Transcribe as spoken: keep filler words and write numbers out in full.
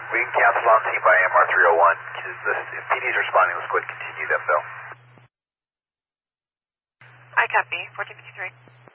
We can cancel on scene by M R three oh one. If P D's responding, let's go ahead and continue that, Bill. I copy. fourteen fifty-three.